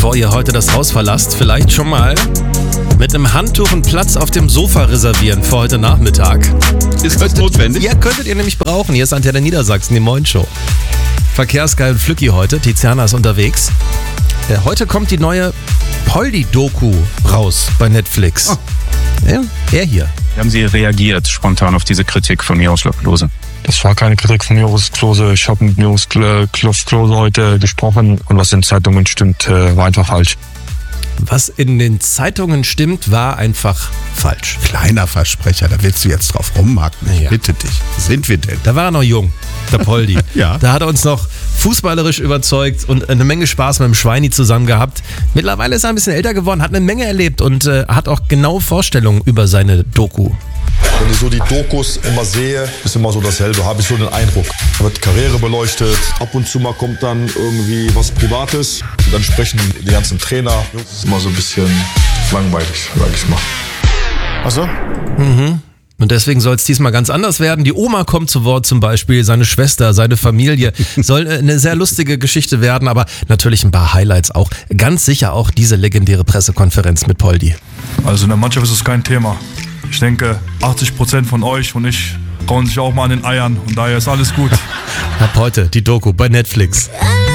bevor ihr heute das Haus verlasst, vielleicht schon mal mit einem Handtuch einen Platz auf dem Sofa reservieren für heute Nachmittag. Ist das notwendig? Ja, könntet ihr nämlich brauchen. Hier ist Antenne Niedersachsen, die Moin-Show. Verkehrsgeil und Flücki heute. Tiziana ist unterwegs. Heute kommt die neue Poldi-Doku raus bei Netflix. Oh. Ja, er hier. Wie haben Sie reagiert spontan auf diese Kritik von Miroslav Klose? Das war keine Kritik von Miroslav Klose. Ich habe mit Miroslav Klose heute gesprochen und was in Zeitungen stimmt, war einfach falsch. Was in den Zeitungen stimmt, war einfach falsch. Kleiner Versprecher, da willst du jetzt drauf rumhaken. Ich bitte dich. Sind wir denn? Da war er noch jung, der Poldi. Ja. Da hat er uns noch fußballerisch überzeugt und eine Menge Spaß mit dem Schweini zusammen gehabt. Mittlerweile ist er ein bisschen älter geworden, hat eine Menge erlebt und hat auch genaue Vorstellungen über seine Doku. Wenn ich so die Dokus immer sehe, ist immer so dasselbe, habe ich so den Eindruck. Da wird Karriere beleuchtet, ab und zu mal kommt dann irgendwie was Privates. Und dann sprechen die ganzen Trainer. Das ist immer so ein bisschen langweilig, sag ich mal. Ach so? Und deswegen soll es diesmal ganz anders werden. Die Oma kommt zu Wort zum Beispiel, seine Schwester, seine Familie. Soll eine sehr lustige Geschichte werden, aber natürlich ein paar Highlights auch. Ganz sicher auch diese legendäre Pressekonferenz mit Poldi. Also in der Mannschaft ist es kein Thema. Ich denke, 80% von euch und ich kauen sich auch mal an den Eiern und daher ist alles gut. Ab heute die Doku bei Netflix.